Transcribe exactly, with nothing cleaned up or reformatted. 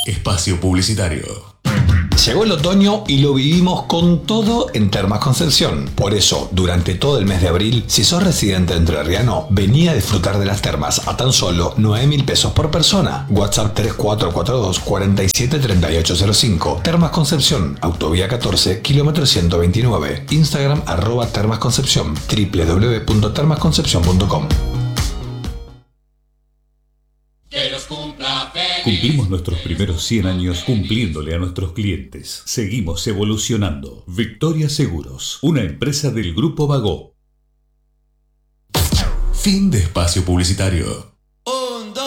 Espacio publicitario. Llegó el otoño y lo vivimos con todo en Termas Concepción. Por eso, durante todo el mes de abril, si sos residente entrerriano, vení a disfrutar de las termas a tan solo nueve mil pesos por persona. WhatsApp tres cuatro cuatro dos, cuatro siete tres ocho cero cinco. Termas Concepción, Autovía catorce, kilómetro ciento veintinueve. Instagram arroba Termas Concepción, doble u doble u doble u punto termas concepción punto com. Que los cumpla feliz. Cumplimos nuestros primeros cien años cumpliéndole a nuestros clientes. Seguimos evolucionando. Victoria Seguros, una empresa del Grupo Bagó. Fin de espacio publicitario.